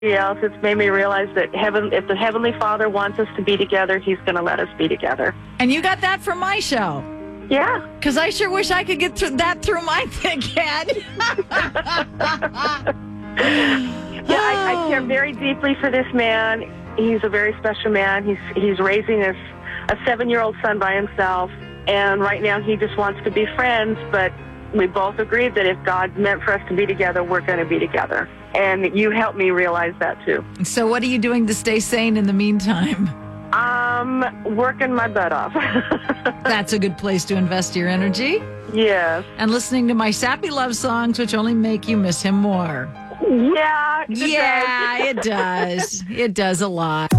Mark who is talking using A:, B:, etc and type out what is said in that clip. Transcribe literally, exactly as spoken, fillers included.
A: else, it's made me realize that heaven, if the Heavenly Father wants us to be together, He's going to let us be together.
B: And you got that from my show.
A: Yeah.
B: Because I sure wish I could get through that through my thick head.
A: Yeah, I, I care very deeply for this man. He's a very special man. He's he's raising a, a seven-year-old son by himself, and right now he just wants to be friends, but we both agreed that if God meant for us to be together, we're going to be together. And you helped me realize that, too.
B: So what are you doing to stay sane in the meantime?
A: Um, working my butt off.
B: That's a good place to invest your energy.
A: Yes.
B: And listening to my sappy love songs, which only make you miss him more.
A: Yeah. It
B: Yeah,
A: does.
B: it does. It does a lot.